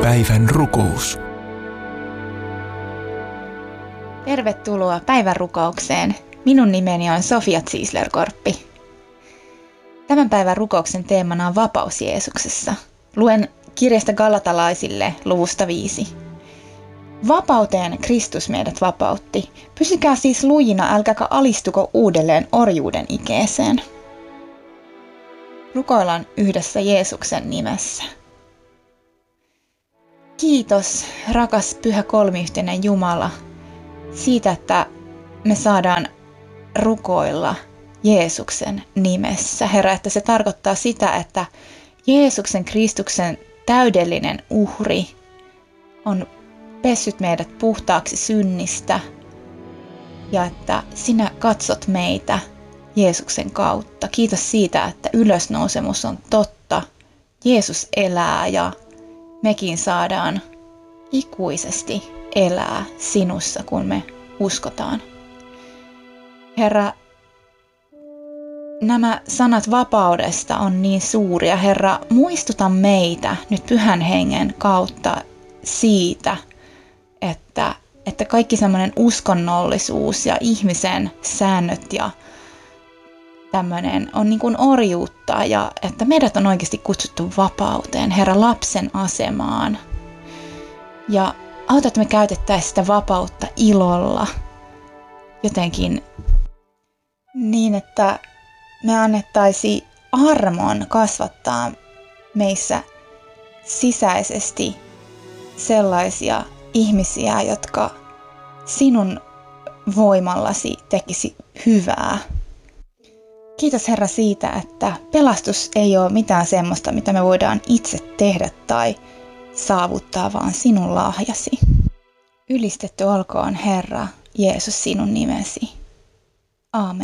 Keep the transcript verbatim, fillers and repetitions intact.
Päivän rukous. Tervetuloa päivän rukoukseen. Minun nimeni on Sofia Ziesler-Korppi. Tämän päivän rukouksen teemana on vapaus Jeesuksessa. Luen kirjasta Galatalaisille luvusta viisi. Vapauteen Kristus meidät vapautti. Pysykää siis lujina, älkääkä alistuko uudelleen orjuuden ikeeseen. Rukoillaan yhdessä Jeesuksen nimessä. Kiitos, rakas pyhä kolmiyhteinen Jumala, siitä, että me saadaan rukoilla Jeesuksen nimessä. Herra, että se tarkoittaa sitä, että Jeesuksen Kristuksen täydellinen uhri on pessyt meidät puhtaaksi synnistä ja että sinä katsot meitä Jeesuksen kautta. Kiitos siitä, että ylösnousemus on totta. Jeesus elää ja mekin saadaan ikuisesti elää sinussa, kun me uskotaan. Herra, nämä sanat vapaudesta on niin suuria. Herra, muistuta meitä nyt Pyhän Hengen kautta siitä, että, että kaikki semmoinen uskonnollisuus ja ihmisen säännöt ja tämmöinen on niin kuin orjuutta ja että meidät on oikeasti kutsuttu vapauteen, Herra, lapsen asemaan. Ja auta, että me käytettäisiin sitä vapautta ilolla jotenkin niin, että me annettaisiin armon kasvattaa meissä sisäisesti sellaisia ihmisiä, jotka sinun voimallasi tekisi hyvää. Kiitos Herra siitä, että pelastus ei ole mitään semmoista, mitä me voidaan itse tehdä tai saavuttaa, vaan sinun lahjasi. Ylistetty olkoon Herra Jeesus sinun nimesi. Aamen.